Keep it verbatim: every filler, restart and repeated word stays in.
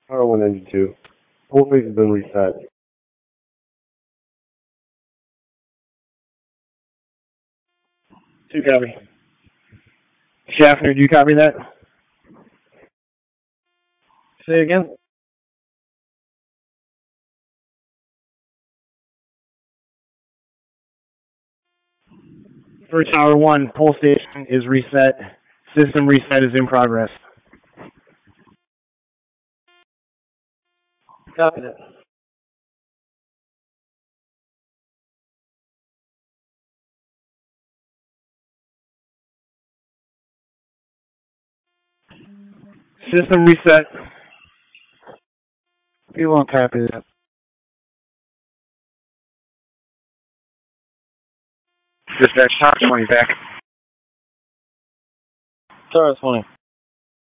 Power one ninety-two. Whole thing has been reset. Two copy. Schaffner, do you copy that? Say again? For Tower one, pole station is reset. System reset is in progress. Copy that. System reset. We won't copy that. Dispatch, Tower twenty back. Tower twenty.